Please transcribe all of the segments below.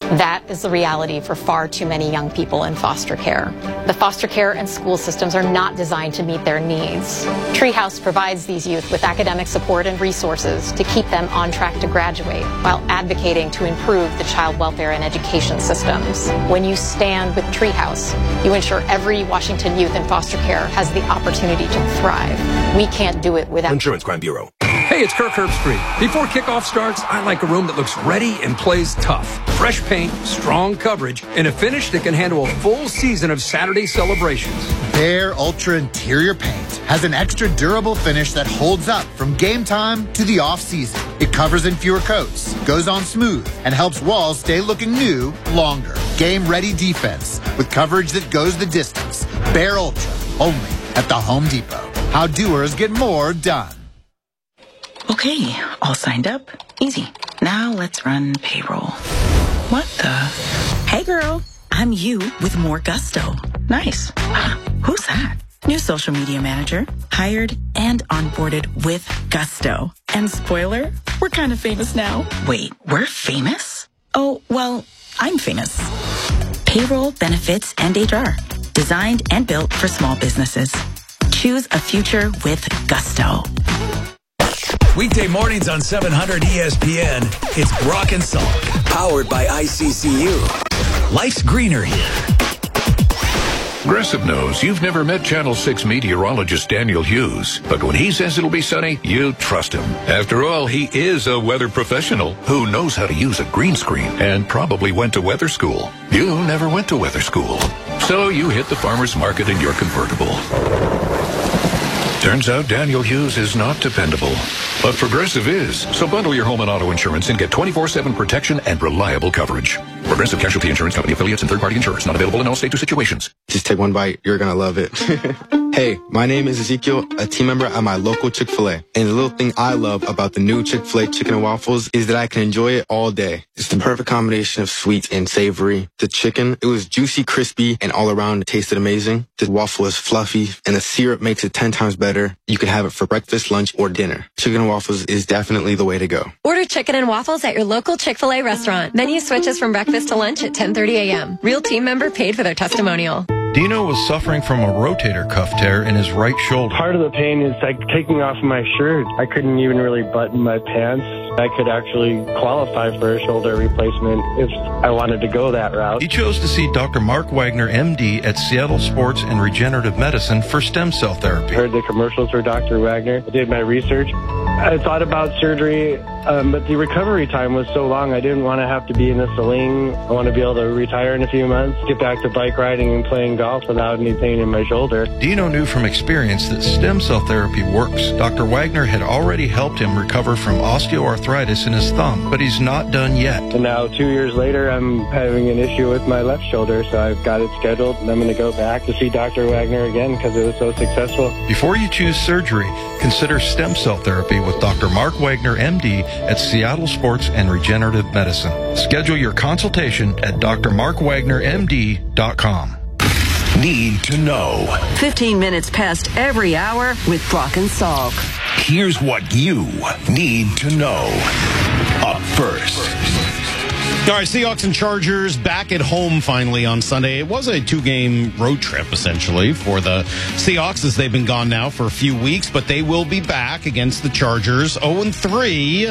That is the reality for far too many young people in foster care. The foster care and school systems are not designed to meet their needs. Treehouse provides these youth with academic support and resources to keep them on track to graduate while advocating to improve the child welfare and education systems. When you stand with Treehouse, you ensure every Washington youth in foster care has the opportunity to thrive. We can't do it without Insurance Crime Bureau. Hey, it's Kirk Herbstreit. Before kickoff starts, I like a room that looks ready and plays tough. Fresh paint, strong coverage, and a finish that can handle a full season of Saturday celebrations. Behr Ultra Interior Paint has an extra durable finish that holds up from game time to the off-season. It covers in fewer coats, goes on smooth, and helps walls stay looking new longer. Game-ready defense with coverage that goes the distance. Behr Ultra, only at the Home Depot. How doers get more done. Okay, all signed up. Easy. Now let's run payroll. What the? Hey girl, I'm you with more gusto. Nice. Who's that? New social media manager. Hired and onboarded with gusto. And spoiler, we're kind of famous now. Wait, we're famous? Oh, well, I'm famous. Payroll, benefits, and HR. Designed and built for small businesses. Choose a future with gusto. Weekday mornings on 700 ESPN, it's Brock and Salk. Powered by ICCU. Life's greener here. Progressive knows you've never met Channel 6 meteorologist Daniel Hughes, but when he says it'll be sunny, you trust him. After all, he is a weather professional who knows how to use a green screen and probably went to weather school. You never went to weather school, so you hit the farmer's market in your convertible. Turns out Daniel Hughes is not dependable, but Progressive is. So bundle your home and auto insurance and get 24/7 protection and reliable coverage. Progressive Casualty Insurance Company affiliates and third-party insurers. Not available in all states or situations. Just take one bite. You're going to love it. Hey, my name is Ezekiel, a team member at my local Chick-fil-A. And the little thing I love about the new Chick-fil-A chicken and waffles is that I can enjoy it all day. It's the perfect combination of sweet and savory. The chicken, it was juicy, crispy, and all around it tasted amazing. The waffle is fluffy, and the syrup makes it 10 times better. You can have it for breakfast, lunch, or dinner. Chicken and waffles is definitely the way to go. Order chicken and waffles at your local Chick-fil-A restaurant. Menu switches from breakfast to lunch at 10:30 a.m. Real team member paid for their testimonial. Dino was suffering from a rotator cuff tear in his right shoulder. Part of the pain is like taking off my shirt. I couldn't even really button my pants. I could actually qualify for a shoulder replacement if I wanted to go that route. He chose to see Dr. Mark Wagner, MD, at Seattle Sports and Regenerative Medicine for stem cell therapy. I heard the commercials for Dr. Wagner. I did my research. I thought about surgery, but the recovery time was so long. I didn't want to have to be in a sling. I want to be able to retire in a few months, get back to bike riding and playing golf without any pain in my shoulder. Dino knew from experience that stem cell therapy works. Dr. Wagner had already helped him recover from osteoarthritis in his thumb, but he's not done yet. And now 2 years later, I'm having an issue with my left shoulder, so I've got it scheduled, and I'm going to go back to see Dr. Wagner again because it was so successful. Before you choose surgery, consider stem cell therapy with Dr. Mark Wagner, MD, at Seattle Sports and Regenerative Medicine. Schedule your consultation at drmarkwagnermd.com. Need to know. 15 minutes past every hour with Brock and Salk. Here's what you need to know. Up first. All right, Seahawks and Chargers back at home finally on Sunday. It was a two-game road trip, essentially, for the Seahawks, as they've been gone now for a few weeks, but they will be back against the Chargers, 0-3.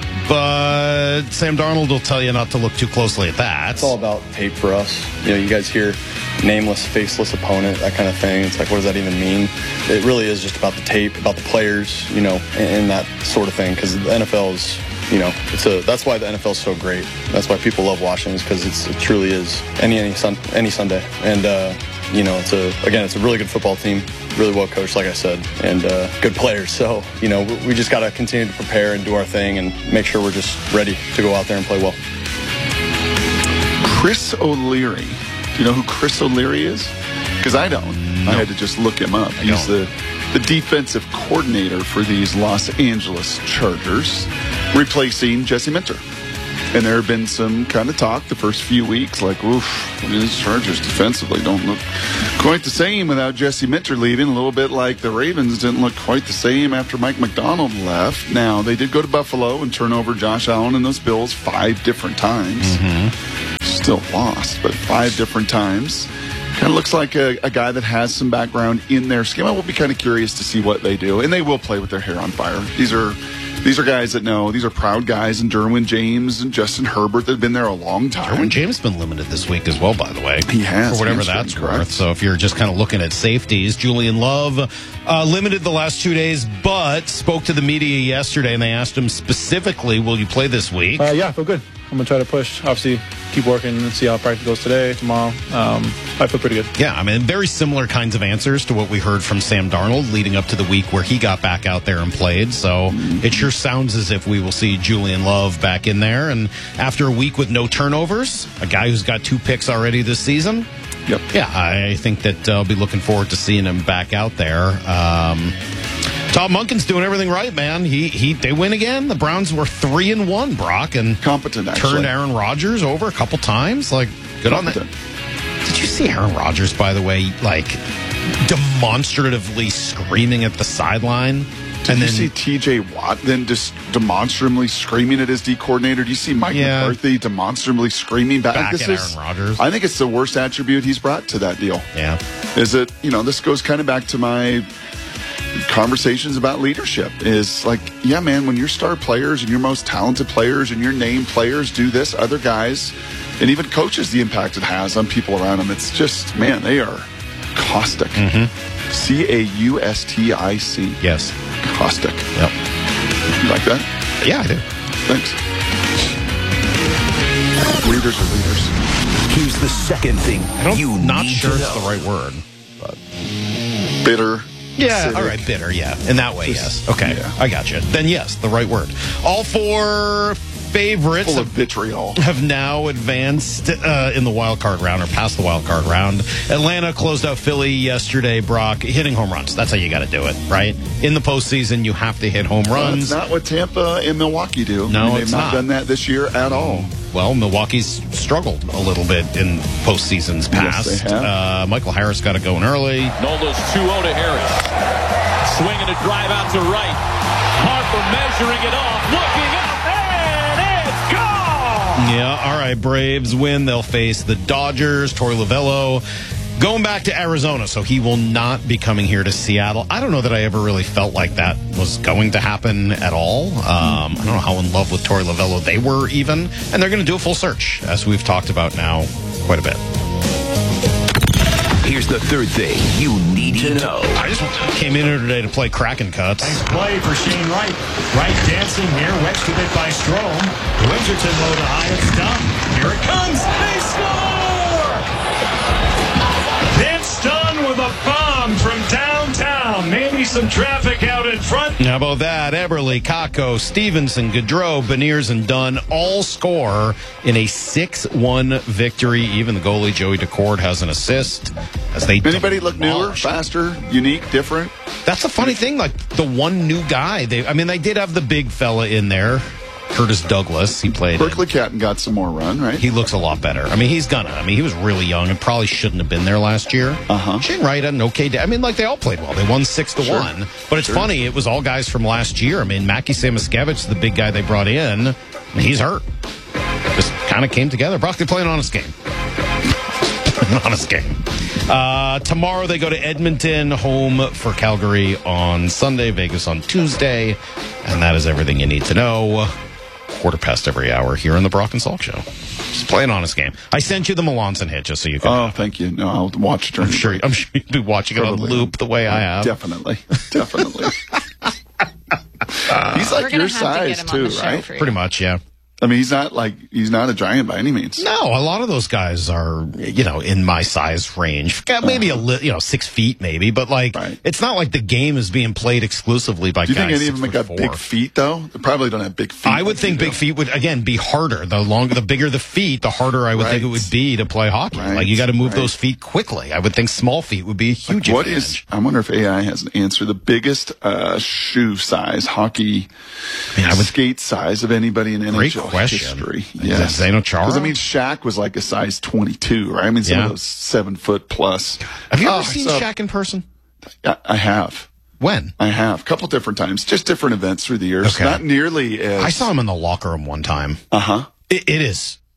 But Sam Darnold will tell you not to look too closely at that. It's all about tape for us. You know, you guys hear nameless, faceless opponent, that kind of thing. It's like, what does that even mean? It really is just about the tape, about the players, you know, and that sort of thing, because the NFL is... You know, that's why the NFL is so great. That's why people love watching, is because it truly is any Sunday. And you know, it's a really good football team, really well coached, like I said, and good players. So you know, we just got to continue to prepare and do our thing and make sure we're just ready to go out there and play well. Chris O'Leary. Do you know who Chris O'Leary is? Because I don't. No. I had to just look him up. He's the defensive coordinator for these Los Angeles Chargers, replacing Jesse Minter. And there have been some kind of talk the first few weeks, like, oof, these Chargers defensively don't look quite the same without Jesse Minter leaving. A little bit like the Ravens didn't look quite the same after Mike McDonald left. Now, they did go to Buffalo and turn over Josh Allen and those Bills 5 different times. still lost, but 5 different times. Kind of looks like a guy that has some background in their scheme. I will be kind of curious to see what they do, and they will play with their hair on fire. These are guys that know. These are proud guys, and Derwin James and Justin Herbert that have been there a long time. Derwin James has been limited this week as well, by the way. He has. For whatever that's worth. So if you're just kind of looking at safeties, Julian Love limited the last 2 days, but spoke to the media yesterday, and they asked him specifically, will you play this week? Yeah, I feel good. I'm going to try to push. Obviously, keep working and see how practice goes today, tomorrow. I feel pretty good. Yeah, I mean, very similar kinds of answers to what we heard from Sam Darnold leading up to the week where he got back out there and played. So it sure sounds as if we will see Julian Love back in there. And after a week with no turnovers, a guy who's got 2 picks already this season. Yep. Yeah, I think that I'll be looking forward to seeing him back out there. Todd Monken's doing everything right, man. They win again. The Browns were 3-1, Brock, and competent. Actually. Turned Aaron Rodgers over a couple times. Like, good competent. On that. Did you see Aaron Rodgers, by the way, like demonstratively screaming at the sideline? Did you see T.J. Watt then just demonstrably screaming at his D coordinator? Do you see Mike McCarthy demonstrably screaming back at Aaron Rodgers? I think it's the worst attribute he's brought to that deal. Yeah, is it? This goes kind of back to my conversations about leadership. Is like, yeah, man, when your star players and your most talented players and your name players do this, other guys and even coaches, the impact it has on people around them. It's just, man, they are caustic. Caustic. Yes. Caustic. Yep. You like that? Yeah, I do. Thanks. Leaders are leaders. Here's the second thing I'm not sure it's the right word. But. Bitter. Yeah, all right, bitter, yeah. In that way, yes. Okay, yeah. I got you. Then yes, the right word. All 4 favorites full of vitriol have now advanced in the wild card round or past the wild card round. Atlanta closed out Philly yesterday, Brock, hitting home runs. That's how you got to do it, right? In the postseason, you have to hit home runs. That's not what Tampa and Milwaukee do. No, they've not done that this year at all. Well, Milwaukee's struggled a little bit in postseasons past. Yes, they have. Michael Harris got it going early. Nola's 2-0 to Harris. Swinging a drive out to right. Harper measuring it off, looking up. Yeah, all right, Braves win. They'll face the Dodgers. Torey Lovullo going back to Arizona, so he will not be coming here to Seattle. I don't know that I ever really felt like that was going to happen at all. I don't know how in love with Torey Lovullo they were even. And they're going to do a full search, as we've talked about now quite a bit. Here's the third thing you need to know. I just came in here today to play Kraken Cuts. Nice play for Shane Wright. Wright dancing here, wedged a bit by Strome. Winterton low to high, it's done. Here it comes. They score! It's done with a bomb from downtown. Maybe some traffic out in front. How about that? Eberle, Kakko, Stevenson, Gaudreau, Beniers, and Dunn all score in a 6-1 victory. Even the goalie, Joey Decord, has an assist. As they Anybody look newer, faster, unique, different? That's a funny thing. Like, the one new guy. They did have the big fella in there. Curtis Douglas, he played. Berkeley Catton got some more run, right? He looks a lot better. He's gonna. He was really young and probably shouldn't have been there last year. Shane Wright had an okay day. They all played well. They won 6-1. But it's funny, it was all guys from last year. Mackie Samoskevich, the big guy they brought in, he's hurt. Just kind of came together. Brock, they play an honest game. An honest game. Tomorrow they go to Edmonton, home for Calgary on Sunday, Vegas on Tuesday. And that is everything you need to know. 1/4 every hour here on the Brock and Salk Show. Just play an honest game. I sent you the Melanson hit just so you can. Oh, thank you. No, I'll watch it during. I'm sure you'll be watching it on loop the way I have. Definitely. He's like your size too, right? Pretty much, yeah. He's not a giant by any means. No, a lot of those guys are, in my size range. Maybe 6 feet, maybe, but it's not like the game is being played exclusively by guys. Do you think any of them got big feet though? They probably don't have big feet. I would think big feet would again be harder. The bigger the feet, the harder I would think it would be to play hockey. Like you got to move those feet quickly. I would think small feet would be a huge advantage. I wonder if AI has an answer. The biggest shoe size, hockey skate size of anybody in NHL history. Yes. Zdeno Chara? Because Shaq was like a size 22, right? Some of those 7 foot plus. Have you ever seen Shaq in person? I have. When? I have. A couple different times. Just different events through the years. Okay. Not nearly as... I saw him in the locker room one time. Uh-huh. It is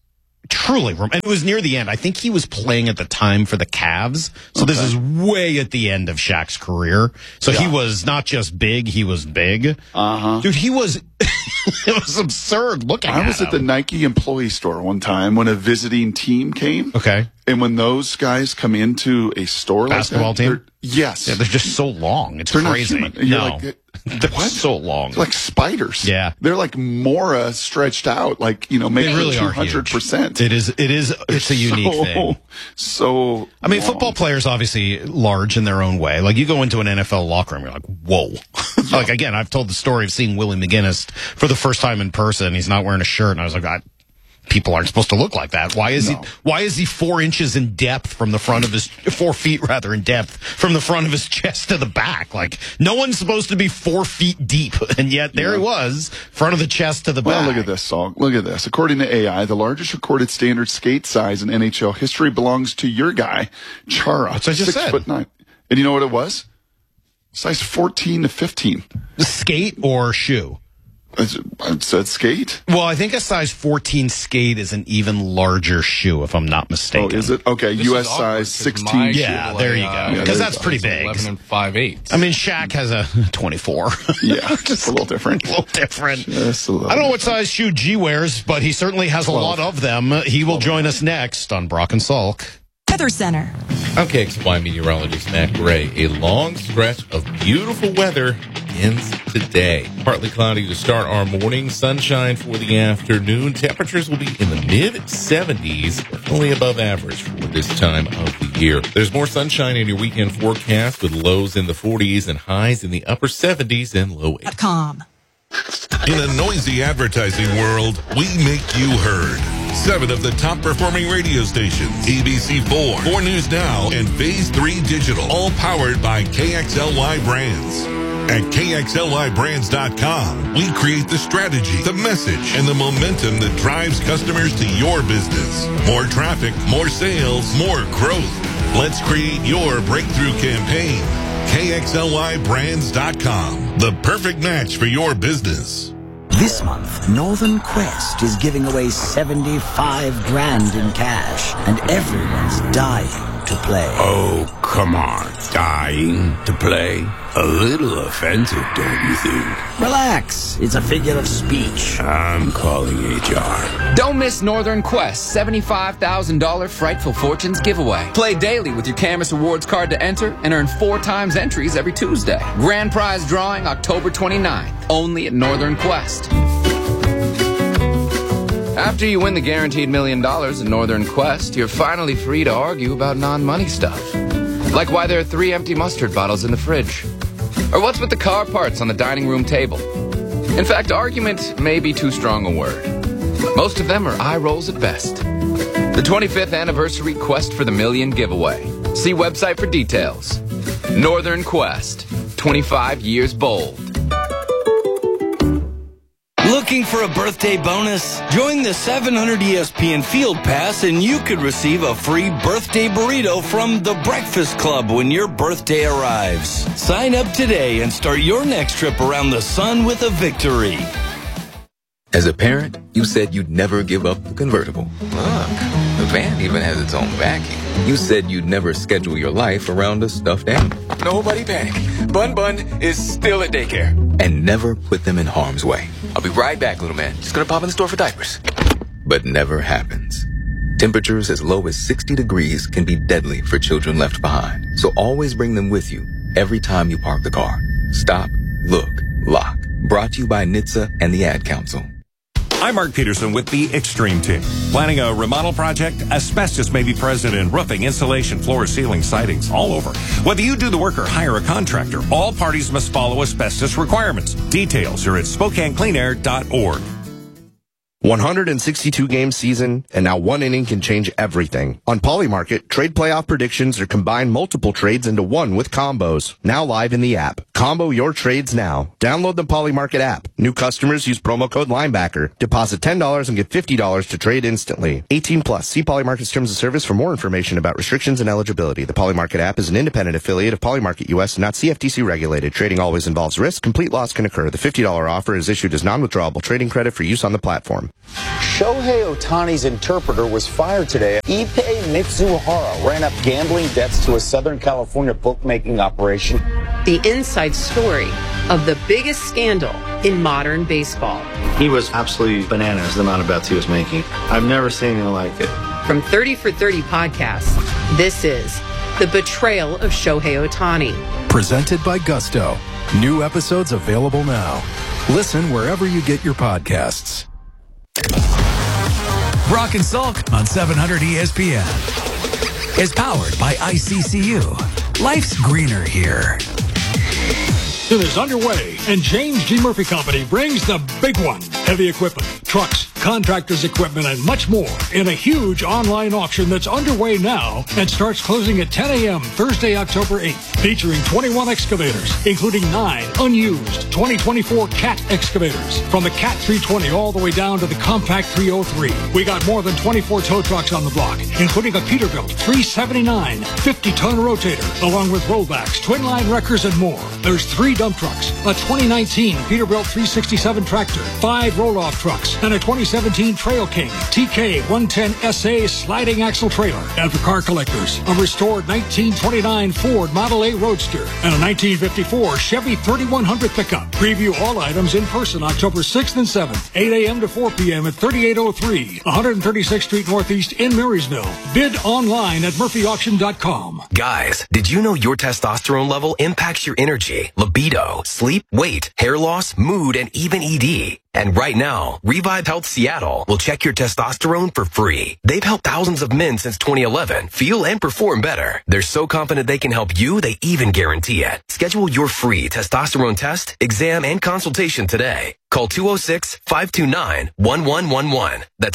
truly, and it was near the end. I think he was playing at the time for the Cavs. So this is way at the end of Shaq's career. So he was not just big, he was big. Dude, he was, it was absurd looking at him. I was at the Nike employee store one time when a visiting team came. Okay. And when those guys come into a store basketball like that, team? Yes. Yeah, they're just so long. It's they're crazy. Not human. You're No. like, they're what? so long. They're like spiders. Yeah. They're like Mora stretched out, like, maybe They really are 200%. It's a unique thing. So, I mean, football players obviously large in their own way. Like, you go into an NFL locker room, you're like, whoa. Like, again, I've told the story of seeing Willie McGinnis for the first time in person. He's not wearing a shirt, and I was like, people aren't supposed to look like that. Why is he 4 inches in depth from the front of his 4 feet rather in depth from the front of his chest to the back? Like, no one's supposed to be 4 feet deep, and yet there he was, front of the chest to the back. Well, look at this, Saul. Look at this. According to AI, the largest recorded standard skate size in NHL history belongs to your guy, Chara. That's what I just said. 6'9". And you know what it was? Size 14 to 15. Skate or shoe? I said skate. Well, I think a size 14 skate is an even larger shoe, if I'm not mistaken. Oh, is it? Okay, This U.S. is awkward size 'cause 16. my Yeah, there you go. Because that's pretty big. 11 and 5/8. I mean, Shaq has a 24. Yeah, just a little different. A little different. Just a little I don't know what size shoe G wears, but he certainly has 12. A lot of them. He will join us next on Brock and Salk. Weather Center. I'm KXY meteorologist Matt Gray. A long stretch of beautiful weather ends today. Partly cloudy to start our morning, sunshine for the afternoon. Temperatures will be in the mid-70s, only above average for this time of the year. There's more sunshine in your weekend forecast with lows in the 40s and highs in the upper 70s and low 80s. In a noisy advertising world, we make you heard. 7 of the top performing radio stations, ABC4, 4 News Now, and Phase 3 Digital, all powered by KXLY Brands. At KXLYBrands.com, we create the strategy, the message, and the momentum that drives customers to your business. More traffic, more sales, more growth. Let's create your breakthrough campaign. KXLYBrands.com, the perfect match for your business. This month, Northern Quest is giving away $75 grand in cash, and everyone's dying to play. Oh, come on. Dying to play? A little offensive, don't you think? Relax. It's a figure of speech. I'm calling HR. Don't miss Northern Quest $75,000 Frightful Fortunes giveaway. Play daily with your Camus Rewards card to enter and earn 4 times entries every Tuesday. Grand prize drawing October 29th, only at Northern Quest. After you win the guaranteed $1 million at Northern Quest, you're finally free to argue about non-money stuff. Like why there are 3 empty mustard bottles in the fridge. Or what's with the car parts on the dining room table. In fact, argument may be too strong a word. Most of them are eye rolls at best. The 25th anniversary Quest for the Million giveaway. See website for details. Northern Quest, 25 years bold. Looking for a birthday bonus? Join the 700 ESPN Field Pass and you could receive a free birthday burrito from The Breakfast Club when your birthday arrives. Sign up today and start your next trip around the sun with a victory. As a parent, you said you'd never give up the convertible. Look, the van even has its own vacuum. You said you'd never schedule your life around a stuffed animal. Nobody panic. Bun Bun is still at daycare. And never put them in harm's way. I'll be right back, little man. Just gonna pop in the store for diapers. But never happens. Temperatures as low as 60 degrees can be deadly for children left behind. So always bring them with you every time you park the car. Stop, look, lock. Brought to you by NHTSA and the Ad Council. I'm Mark Peterson with the Extreme Team. Planning a remodel project? Asbestos may be present in roofing, insulation, floor, ceiling, sidings, all over. Whether you do the work or hire a contractor, all parties must follow asbestos requirements. Details are at SpokaneCleanAir.org. 162-game season, and now one inning can change everything. On Polymarket, trade playoff predictions are combine multiple trades into one with combos. Now live in the app. Combo your trades now. Download the Polymarket app. New customers use promo code Linebacker. Deposit $10 and get $50 to trade instantly. 18 plus. See Polymarket's terms of service for more information about restrictions and eligibility. The Polymarket app is an independent affiliate of Polymarket US, not CFTC regulated. Trading always involves risk. Complete loss can occur. The $50 offer is issued as non-withdrawable trading credit for use on the platform. Shohei Ohtani's interpreter was fired today. Ippei Mitsuhara ran up gambling debts to a Southern California bookmaking operation. The inside story of the biggest scandal in modern baseball. He was absolutely bananas, the amount of bets he was making. I've never seen anything like it. From 30 for 30 podcasts, this is The Betrayal of Shohei Ohtani. Presented by Gusto. New episodes available now. Listen wherever you get your podcasts. Brock and Salk on 700 ESPN is powered by ICCU. Life's greener here. It is underway, and James G. Murphy Company brings the big one. Heavy equipment, trucks, contractors' equipment, and much more in a huge online auction that's underway now and starts closing at 10 a.m. Thursday, October 8th, featuring 21 excavators, including 9 unused 2024 CAT excavators. From the CAT 320 all the way down to the Compact 303. We got more than 24 tow trucks on the block, including a Peterbilt 379 50-ton rotator, along with rollbacks, twin-line wreckers, and more. There's 3 dump trucks, a 2019 Peterbilt 367 tractor, 5 roll-off trucks, and a 2017 Trail King TK 110 SA sliding axle trailer. And for car collectors, a restored 1929 Ford Model A Roadster and a 1954 Chevy 3100 pickup. Preview all items in person October 6th and 7th, 8 a.m. to 4 p.m. at 3803 136th Street Northeast in Marysville. Bid online at murphyauction.com. Guys, did you know your testosterone level impacts your energy, libido, sleep, weight, hair loss, mood, and even ED? And right now, Revive Health Seattle will check your testosterone for free. They've helped thousands of men since 2011 feel and perform better. They're so confident they can help you, they even guarantee it. Schedule your free testosterone test, exam, and consultation today. Call 206-529-1111. That's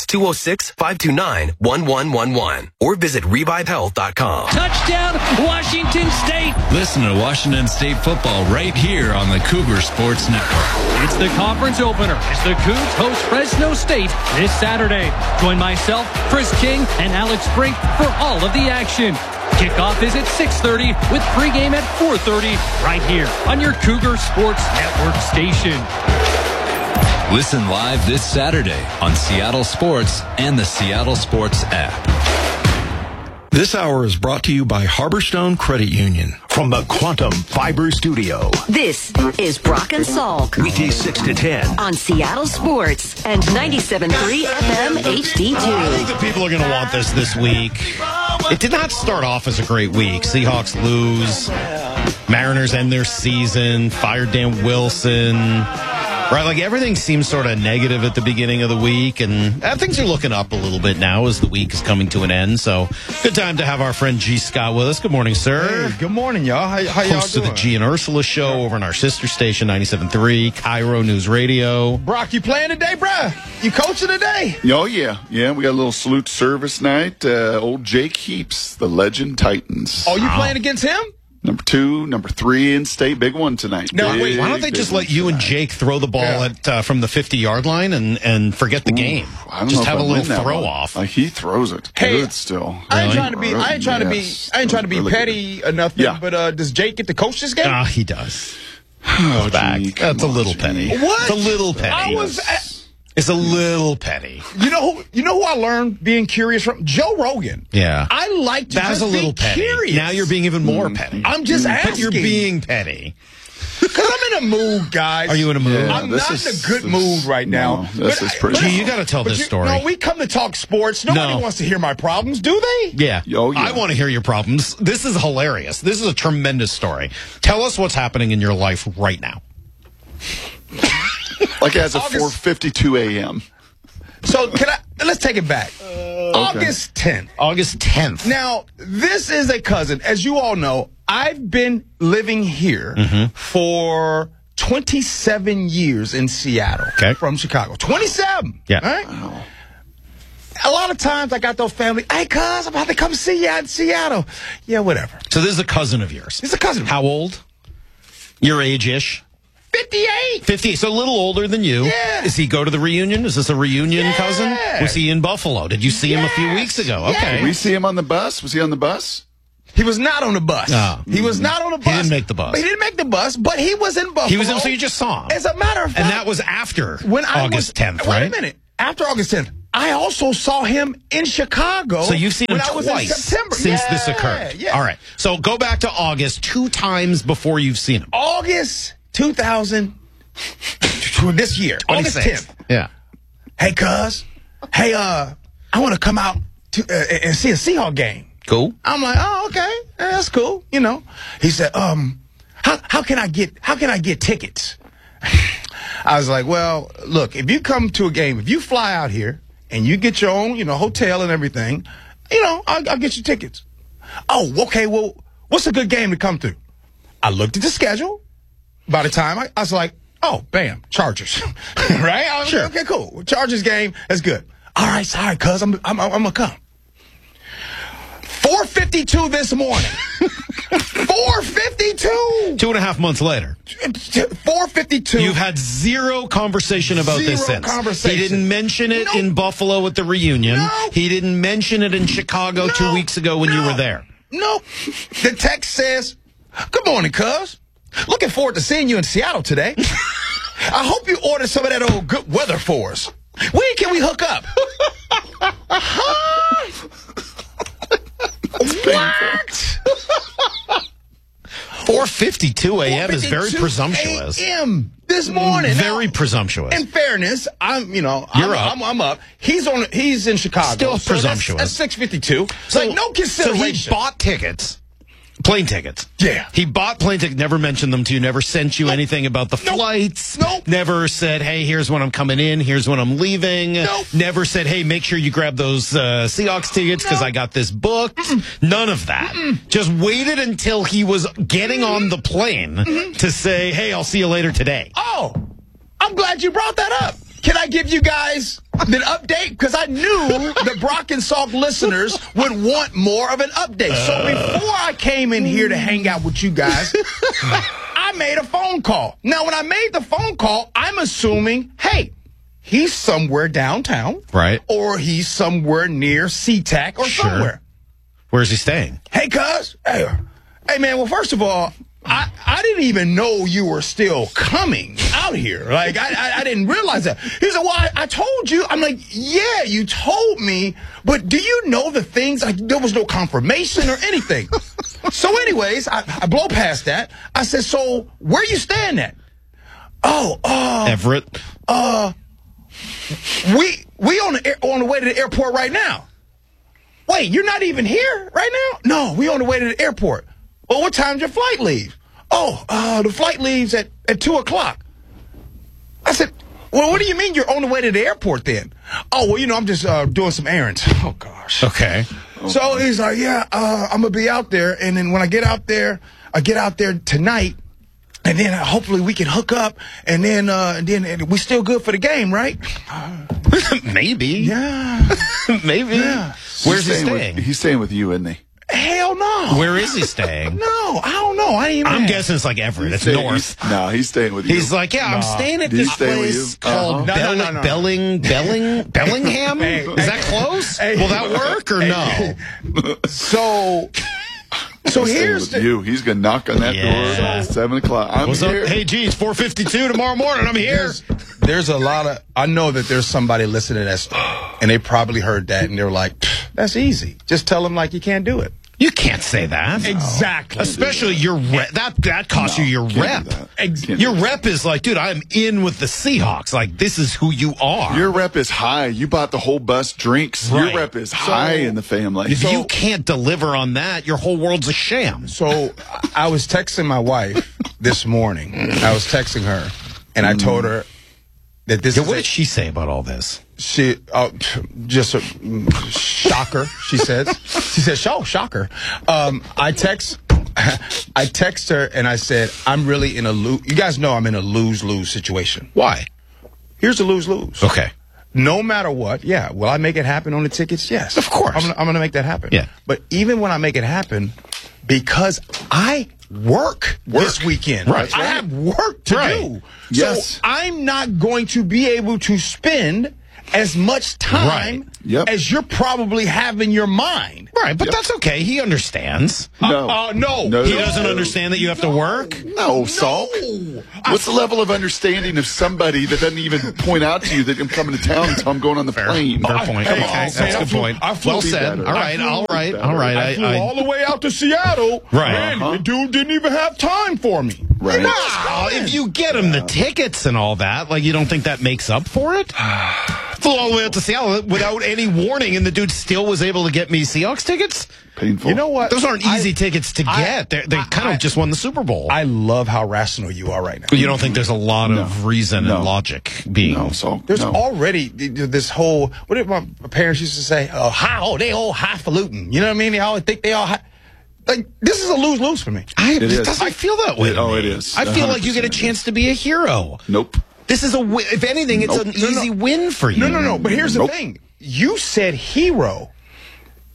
206-529-1111. Or visit revivehealth.com. Touchdown, Washington State! Listen to Washington State football right here on the Cougar Sports Network. It's the conference opener as the Cougs host Fresno State this Saturday. Join myself, Chris King, and Alex Brink for all of the action. Kickoff is at 6:30 with pregame at 4:30 right here on your Cougar Sports Network station. Listen live this Saturday on Seattle Sports and the Seattle Sports app. This hour is brought to you by Harborstone Credit Union. From the Quantum Fiber Studio. This is Brock and Salk. Weekdays 6 to 10. On Seattle Sports and 97.3 FM HD2. I think that people are going to want this week. It did not start off as a great week. Seahawks lose. Mariners end their season. Fired Dan Wilson. Right, like everything seems sort of negative at the beginning of the week, and things are looking up a little bit now as the week is coming to an end. So, good time to have our friend G. Scott with us. Good morning, sir. Hey, good morning, y'all. How y'all Host doing? of the G and Ursula show over on our sister station, 97.3, Cairo News Radio. Brock, you playing today, bruh? You coaching today? Oh, yeah. Yeah, we got a little salute service night. Old Jake Heaps, the Legend Titans. Oh, you playing against him? Number 2, number 3 in state. Big one tonight. No, wait, why don't they just let you and Jake throw the ball at from the 50-yard line and forget the game? I don't just know have if a I little win that throw one. off. He throws it good still. I ain't trying to be. I ain't trying to be Really petty or nothing. Yeah. But does Jake get to coach this game? He does. Oh, back. That's a little petty. What? It's a little petty. It's a little petty. You know who I learned being curious from? Joe Rogan. Yeah. I like to That's just a little be petty. curious. Now you're being even more petty. I'm just asking. But you're being petty. Because I'm in a mood, guys. Are you in a mood? I'm not in a good mood right now. This is pretty. Gee, you got to tell this story. No, we come to talk sports. Nobody wants to hear my problems, do they? Yeah. Oh, yeah. I want to hear your problems. This is hilarious. This is a tremendous story. Tell us what's happening in your life right now. Like as of 4:52 a.m. So let's take it back. August 10th. August 10th. Now, this is a cousin. As you all know, I've been living here for 27 years in Seattle. Okay. From Chicago. 27. Yeah. All right? Wow. A lot of times I got those family, hey, cuz, I'm about to come see you out in Seattle. Yeah, whatever. So this is a cousin of yours. He's a cousin. How old? Your age-ish? 58. 50, so a little older than you. Yeah. Does he go to the reunion? Is this a reunion cousin? Was he in Buffalo? Did you see him a few weeks ago? Okay. Did we see him on the bus? Was he on the bus? He was not on the bus. No. He was not on the bus. He didn't make the bus. He didn't make the bus, but he was in Buffalo. He was in, so you just saw him. As a matter of fact. And that was after when August 10th, right? Wait a minute. after August 10th, I also saw him in Chicago. So you've seen him when I was in twice September. since this occurred. Yeah. All right. So go back to August 2 times before you've seen him. August 2000, this year. August 10th. Yeah. Hey, cuz. Hey, I want to come out and see a Seahawks game. Cool. I'm like, oh, okay. Yeah, that's cool. You know. He said, how can I get tickets? I was like, well, look, if you come to a game, if you fly out here and you get your own, hotel and everything, I'll get you tickets. Oh, okay. Well, what's a good game to come to? I looked at the schedule. By the time I was like, oh, bam, Chargers, right? I was Sure. like, okay, cool. Chargers game, that's good. All right, sorry, cuz I'm gonna come. 4:52 this morning. 4:52. 2.5 months later. 4:52. You've had zero conversation about this Zero since. conversation. He didn't mention it in Buffalo at the reunion. No. He didn't mention it in Chicago 2 weeks ago when you were there. Nope. The text says, good morning, cuz. Looking forward to seeing you in Seattle today. I hope you ordered some of that old good weather for us. When can we hook up? Huh? What? 4:52 a.m. is very 4:52 presumptuous. a.m. this morning. Very Now, presumptuous. in fairness, I'm up. He's in Chicago. Still so presumptuous. That's 6:52. So like no consideration. So he bought tickets. Plane tickets. Yeah. He bought plane tickets, never mentioned them to you, never sent you anything about the flights. Nope. Never said, hey, here's when I'm coming in, here's when I'm leaving. Nope. Never said, hey, make sure you grab those Seahawks tickets because I got this booked. None of that. Just waited until he was getting on the plane to say, hey, I'll see you later today. Oh, I'm glad you brought that up. Can I give you guys an update? Because I knew the Brock and Salk listeners would want more of an update. So before I came in here to hang out with you guys, I made a phone call. Now, when I made the phone call, I'm assuming, hey, he's somewhere downtown. Right. Or he's somewhere near SeaTac or somewhere. Where's he staying? Hey, cuz. Hey, man, well, first of all, I didn't even know you were still coming out here. Like, I didn't realize that. He said, well, I told you. I'm like, yeah, you told me. But do you know the things? There was no confirmation or anything. So anyways, I blow past that. I said, so where you staying at? Oh, Everett. We on the way to the airport right now. Wait, you're not even here right now? No, we on the way to the airport. Well, what time's your flight leave? Oh, the flight leaves at 2 o'clock. I said, well, what do you mean you're on the way to the airport then? Oh, well, I'm just doing some errands. Oh, gosh. Okay. So he's like, yeah, I'm going to be out there. And then when I get out there tonight. And then hopefully we can hook up. And then we still good for the game, right? Maybe. Yeah. Maybe. Yeah. Where's he staying? He's staying with you, isn't he? Hell no. Where is he staying? No, I don't know. I ain't even I'm guessing it's like Everett. It's north. He's staying with you. He's like, yeah, I'm staying at this place called No. Bellingham. Hey, is that close? Will that work or no? So here's with you. He's gonna knock on that door at 7 o'clock. I'm What's here. up? Hey, G, it's 4:52 tomorrow morning. I'm here. There's a lot of. I know that there's somebody listening that's, and they probably heard that and they're like, that's easy. Just tell them like you can't do it. You can't say that. Exactly. Especially your rep. That costs you your rep. Your rep is like, dude, I'm in with the Seahawks. Like, this is who you are. Your rep is high. You bought the whole bus drinks. Right. Your rep is high in the family. If you can't deliver on that, your whole world's a sham. So I was texting my wife this morning. I was texting her, and I told her that this. What did she say about all this? She just a shocker. She says. She said, shocker." I text her and I said, "I'm really in a lose. You guys know I'm in a lose-lose situation. Why? Here's a lose-lose. Okay. No matter what, yeah. Will I make it happen on the tickets? Yes, of course. I'm going to make that happen. Yeah. But even when I make it happen, because I work this weekend, right? I have work to do. Yes. So I'm not going to be able to spend as much time as you're probably have in your mind. Right, but that's okay. He understands. No. He doesn't understand that you have to work? No, Salk. What's the level of understanding of somebody that doesn't even point out to you that I'm coming to town until I'm going on the plane? Fair point. Hey, Okay, that's a good point. Well said. All right. I flew all the way out to Seattle. Right. And the dude didn't even have time for me. Right. No, if you get him the tickets and all that, like, you don't think that makes up for it? Flew all the way out to Seattle without any warning, and the dude still was able to get me Seahawks tickets? Painful. You know what? Those aren't easy tickets to get. They kind of just won the Super Bowl. I love how rational you are right now. You don't think there's a lot of reason and logic being... No, Salk. There's already this whole... What did my parents used to say? They all highfalutin. You know what I mean? They always think they all... Like, this is a lose-lose for me. It doesn't feel that way. It is. I feel like you get a chance to be a hero. Nope. This is if anything, it's an easy win for you. No. But here's the thing. You said hero